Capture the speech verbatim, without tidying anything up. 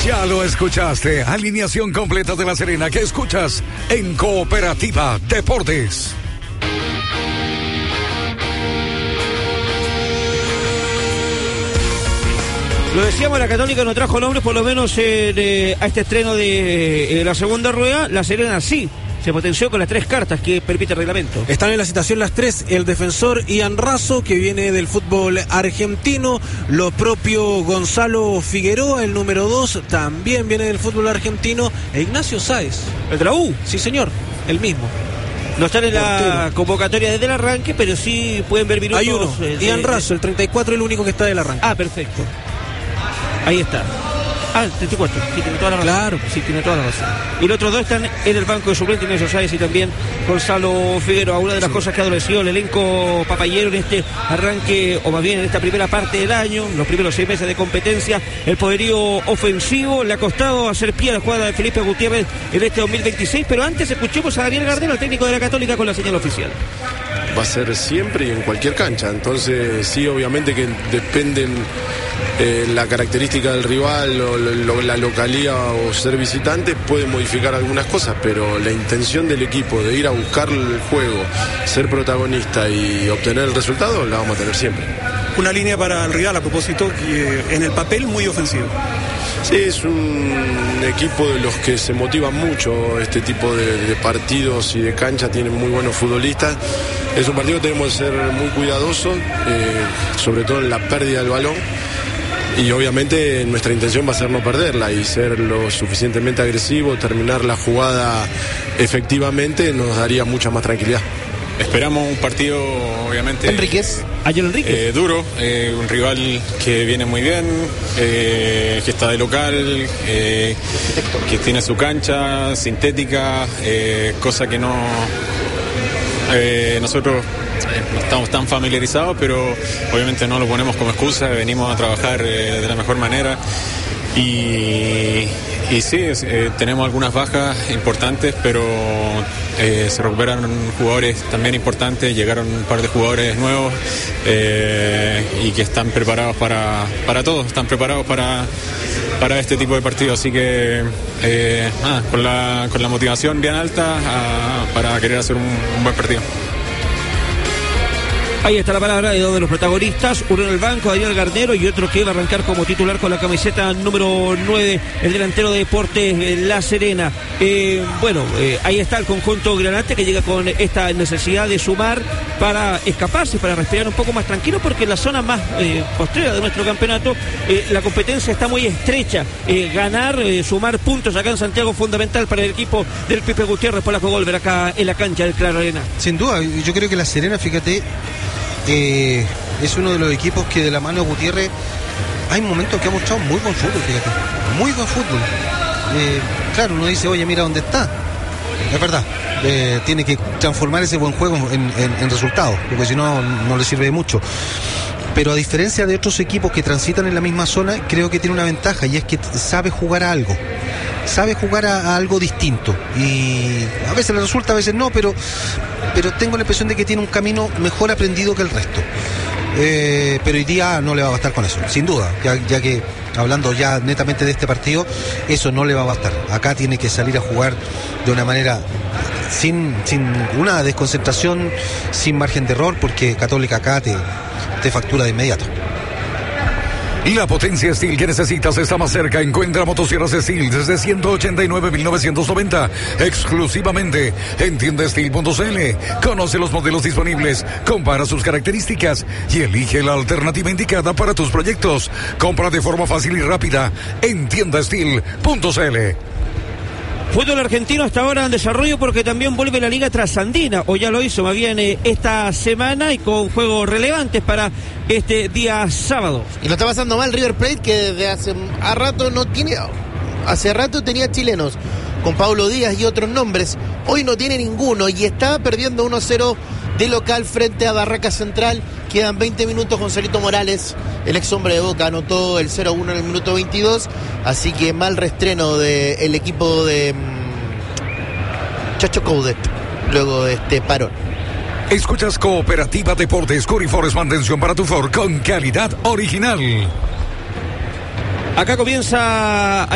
Ya lo escuchaste. Alineación completa de La Serena que escuchas en Cooperativa Deportes. Lo decíamos, la Católica no trajo nombres, por lo menos eh, de, a este estreno de eh, la segunda rueda. La Serena sí se potenció con las tres cartas que permite el reglamento. Están en la citación las tres: el defensor Ian Razo, que viene del fútbol argentino, lo propio Gonzalo Figueroa, el número dos, también viene del fútbol argentino, e Ignacio Sáez. ¿El de la U? Sí, señor, el mismo. No están en Portero. La convocatoria desde el arranque, pero sí pueden ver minutos. Hay uno, eh, Ian de, Razo, el treinta y cuatro, el único que está del arranque. Ah, perfecto. Ahí está. Ah, el treinta y cuatro, sí, tiene toda la razón. Claro. Sí, tiene toda la razón. Y los otros dos están en el banco de suplentes, Ignacio Sáez y también Gonzalo Figueroa. Una de las sí. cosas que ha adolecido el elenco papayero en este arranque, o más bien en esta primera parte del año, los primeros seis meses de competencia, el poderío ofensivo. Le ha costado hacer pie a la jugada de Felipe Gutiérrez en este dos mil veintiséis, pero antes escuchemos a Daniel Gardero, el técnico de la Católica, con la señal oficial. Va a ser siempre y en cualquier cancha, entonces sí, obviamente que dependen eh, la característica del rival o lo, la localía o ser visitante puede modificar algunas cosas, pero la intención del equipo de ir a buscar el juego, ser protagonista y obtener el resultado la vamos a tener siempre. Una línea para el rival, a propósito, que en el papel muy ofensivo. Sí, es un equipo de los que se motivan mucho este tipo de, de partidos y de cancha, tienen muy buenos futbolistas. Es un partido que tenemos que ser muy cuidadosos, eh, sobre todo en la pérdida del balón, y obviamente nuestra intención va a ser no perderla y ser lo suficientemente agresivo, terminar la jugada efectivamente, nos daría mucha más tranquilidad. Esperamos un partido, obviamente, Enríquez, ayer Enríquez, eh, duro, eh, un rival que viene muy bien, eh, que está de local, eh, que tiene su cancha sintética, eh, cosa que no eh, nosotros no estamos tan familiarizados, pero obviamente no lo ponemos como excusa, venimos a trabajar eh, de la mejor manera. Y, y sí, eh, tenemos algunas bajas importantes, pero eh, se recuperaron jugadores también importantes, llegaron un par de jugadores nuevos eh, y que están preparados para, para todos, están preparados para, para este tipo de partidos, así que eh, ah, con, la, con la motivación bien alta ah, para querer hacer un, un buen partido. Ahí está la palabra de dos de los protagonistas, uno en el banco, Daniel Gardero, y otro que va a arrancar como titular con la camiseta número nueve, el delantero de Deportes eh, La Serena. Eh, bueno, eh, ahí está el conjunto granate que llega con esta necesidad de sumar para escaparse, para respirar un poco más tranquilo, porque en la zona más eh, postrera de nuestro campeonato eh, la competencia está muy estrecha. Eh, ganar, eh, sumar puntos acá en Santiago es fundamental para el equipo del Pipe Gutiérrez por la Golver acá en la cancha del Claro Arena. Sin duda, yo creo que La Serena, fíjate, Eh, es uno de los equipos que de la mano de Gutiérrez hay momentos que ha mostrado muy buen fútbol, fíjate, muy buen fútbol. Eh, claro, uno dice, oye, mira dónde está. Es verdad, eh, tiene que transformar ese buen juego en, en, en resultados, porque si no, no le sirve de mucho. Pero a diferencia de otros equipos que transitan en la misma zona, creo que tiene una ventaja, y es que sabe jugar a algo. Sabe jugar a, a algo distinto. Y a veces le resulta, a veces no, pero, pero tengo la impresión de que tiene un camino mejor aprendido que el resto. Eh, pero hoy día no le va a bastar con eso, sin duda, ya, ya que hablando ya netamente de este partido, eso no le va a bastar. Acá tiene que salir a jugar de una manera sin, sin una desconcentración, sin margen de error, porque Católica acá te, te factura de inmediato. La potencia Steel que necesitas está más cerca. Encuentra motosierras Steel desde ciento ochenta y nueve mil novecientos noventa exclusivamente en tienda steel punto c l. Conoce los modelos disponibles, compara sus características y elige la alternativa indicada para tus proyectos. Compra de forma fácil y rápida en tienda steel punto c l. Fútbol argentino hasta ahora en desarrollo, porque también vuelve la Liga Trasandina, o ya lo hizo más bien eh, esta semana, y con juegos relevantes para este día sábado. Y lo está pasando mal River Plate, que desde hace a rato no tiene, hace rato tenía chilenos, con Pablo Díaz y otros nombres, hoy no tiene ninguno y está perdiendo uno cero de local frente a Barraca Central. Quedan veinte minutos, Gonzalito Morales, el ex hombre de Boca, anotó el cero uno en el minuto veintidós, así que mal reestreno del equipo de um, Chacho Coudet, luego de este parón. Escuchas Cooperativa Deportes, Curry Forest, mantención para tu Ford con calidad original. Acá comienza